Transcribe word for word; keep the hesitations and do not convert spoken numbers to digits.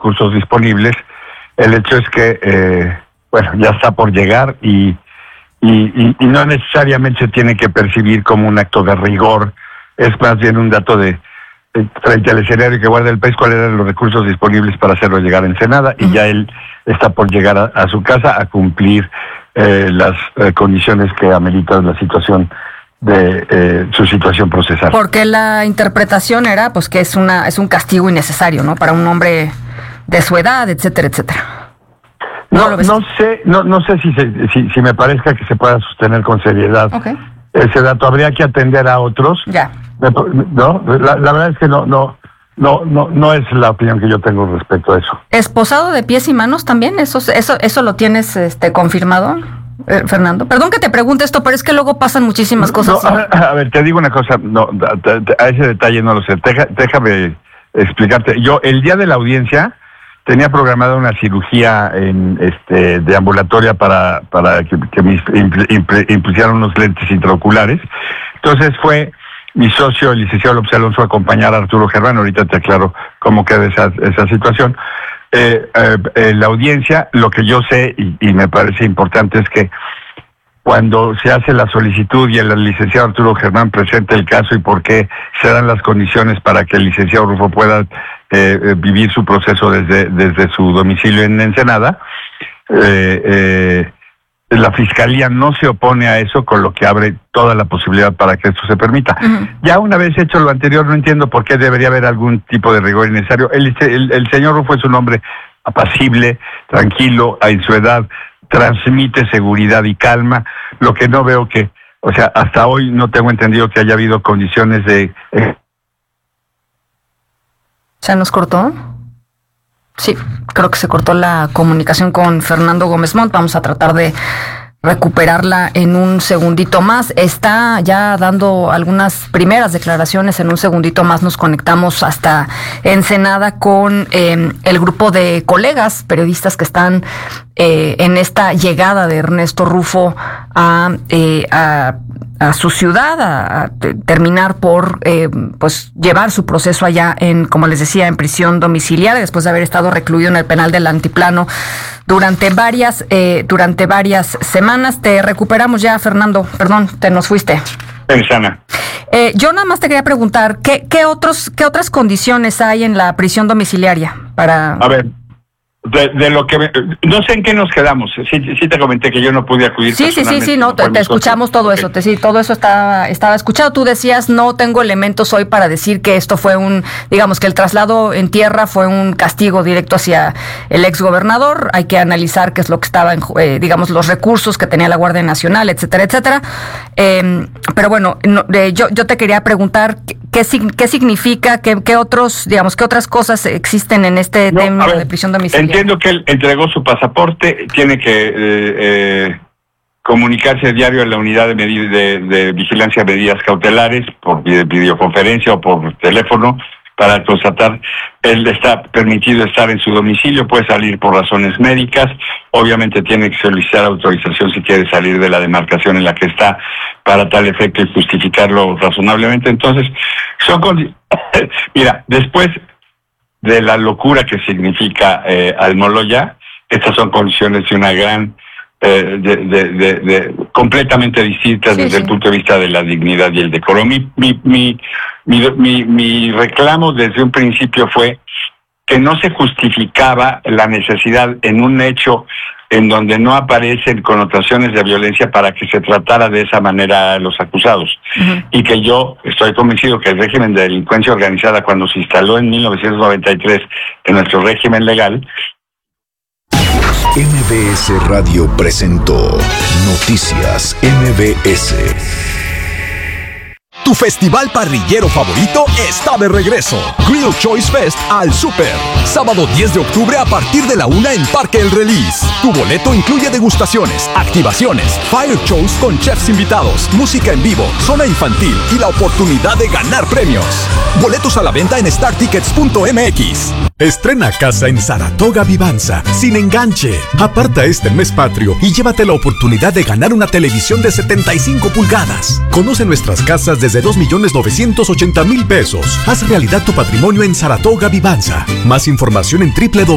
recursos disponibles. El hecho es que, eh, bueno, ya está por llegar y, y, y, y no necesariamente se tiene que percibir como un acto de rigor, es más bien un dato de, de frente al escenario que guarda el país, cuáles eran los recursos disponibles para hacerlo llegar a Ensenada, uh-huh. y ya él está por llegar a, a su casa a cumplir eh, las eh, condiciones que ameritan la situación de eh, su situación procesal. Porque la interpretación era pues que es una es un castigo innecesario, ¿no? Para un hombre de su edad, etcétera, etcétera. No, no, no sé, no, no sé si, se, si si me parezca que se pueda sostener con seriedad okay. ese dato. Habría que atender a otros. Ya. No, la, la verdad es que no, no, no, no, no es la opinión que yo tengo respecto a eso. ¿Esposado de pies y manos también? ¿Eso, eso, eso lo tienes este confirmado, eh, Fernando? Perdón que te pregunte esto, pero es que luego pasan muchísimas cosas. No, a, a ver, te digo una cosa, no, a, a ese detalle no lo sé. Deja, déjame explicarte. Yo el día de la audiencia tenía programada una cirugía en este de ambulatoria para para que, que me impusieran unos lentes intraoculares. Entonces fue mi socio, el licenciado López Alonso, a acompañar a Arturo Germán. Ahorita te aclaro cómo queda esa, esa situación. Eh, eh, eh, la audiencia, lo que yo sé y, y me parece importante es que cuando se hace la solicitud y el licenciado Arturo Germán presenta el caso y por qué se dan las condiciones para que el licenciado Rufo pueda eh, vivir su proceso desde, desde su domicilio en Ensenada, eh, eh, la Fiscalía no se opone a eso, con lo que abre toda la posibilidad para que esto se permita. Uh-huh. Ya una vez hecho lo anterior, no entiendo por qué debería haber algún tipo de rigor innecesario. El, el, el señor Rufo es un hombre apacible, tranquilo, en su edad, transmite seguridad y calma, lo que no veo que, o sea, hasta hoy no tengo entendido que haya habido condiciones de... Eh... ¿Se nos cortó? Sí, creo que se cortó la comunicación con Fernando Gómez Montt. Vamos a tratar de recuperarla en un segundito más. Está ya dando algunas primeras declaraciones. En un segundito más nos conectamos hasta Ensenada con eh, el grupo de colegas periodistas que están eh, en esta llegada de Ernesto Rufo a, eh, a a su ciudad, a, a terminar por eh, pues llevar su proceso allá en, como les decía, en prisión domiciliaria, después de haber estado recluido en el penal del Altiplano durante varias eh, durante varias semanas. Te recuperamos ya, Fernando, perdón, te nos fuiste. Sana. Eh, yo nada más te quería preguntar, ¿qué, qué otros qué otras condiciones hay en la prisión domiciliaria para...? A ver, De, de lo que me, no sé en qué nos quedamos. Sí, sí te comenté que yo no pude acudir. Sí, sí, sí, sí, no, te, te escuchamos todo okay. eso. Te, sí, todo eso estaba, estaba escuchado. Tú decías, no tengo elementos hoy para decir que esto fue un, digamos que el traslado en tierra fue un castigo directo hacia el exgobernador. Hay que analizar qué es lo que estaba en, eh, digamos, los recursos que tenía la Guardia Nacional, etcétera, etcétera. Eh, pero bueno, no, eh, yo, yo te quería preguntar qué, qué significa, qué, qué otros, digamos, qué otras cosas existen en este no, tema ver, de prisión domiciliaria. Entiendo que él entregó su pasaporte, tiene que eh, eh, comunicarse diario a la unidad de, medid- de, de vigilancia de medidas cautelares por videoconferencia o por teléfono para constatar. Él está permitido estar en su domicilio, puede salir por razones médicas, obviamente tiene que solicitar autorización si quiere salir de la demarcación en la que está para tal efecto y justificarlo razonablemente. Entonces, son condi- mira, después de la locura que significa eh, Almoloya, estas son condiciones de una gran, eh, de, de, de, de completamente distintas sí, desde sí. el punto de vista de la dignidad y el decoro. Mi, mi, mi, mi, mi, mi reclamo desde un principio fue que no se justificaba la necesidad en un hecho en donde no aparecen connotaciones de violencia para que se tratara de esa manera a los acusados. Uh-huh. Y que yo estoy convencido que el régimen de delincuencia organizada, cuando se instaló en mil novecientos noventa y tres en nuestro régimen legal... M B S Radio presentó Noticias M B S. Tu festival parrillero favorito está de regreso. Grill Choice Fest al Super. Sábado diez de octubre a partir de la una en Parque El Release. Tu boleto incluye degustaciones, activaciones, fire shows con chefs invitados, música en vivo, zona infantil y la oportunidad de ganar premios. Boletos a la venta en star tickets punto m x. Estrena casa en Saratoga Vivanza, sin enganche. Aparta este mes patrio y llévate la oportunidad de ganar una televisión de setenta y cinco pulgadas. Conoce nuestras casas desde dos millones novecientos ochenta mil pesos. Haz realidad tu patrimonio en Saratoga Vivanza. Más información en doble u doble u doble u punto